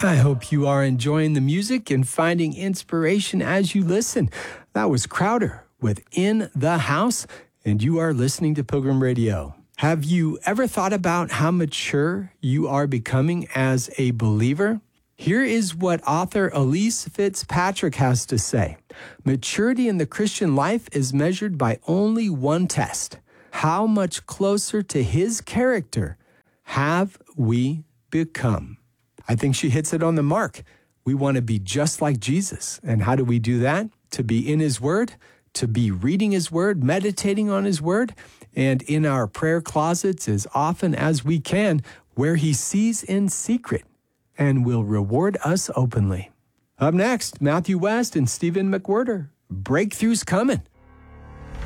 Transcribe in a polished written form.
I hope you are enjoying the music and finding inspiration as you listen. That was Crowder with In the House, and you are listening to Pilgrim Radio. Have you ever thought about how mature you are becoming as a believer? Here is what author Elyse Fitzpatrick has to say. Maturity in the Christian life is measured by only one test. How much closer to his character have we become? I think she hits it on the mark. We want to be just like Jesus. And how do we do that? To be in his word, to be reading his word, meditating on his word, and in our prayer closets as often as we can, where he sees in secret and will reward us openly. Up next, Matthew West and Stephen McWhirter. Breakthrough's coming.